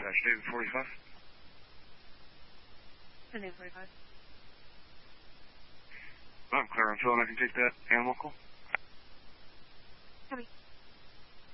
Dispatch, David 45. David 45. I'm clear on phone. I can take that animal call. Copy.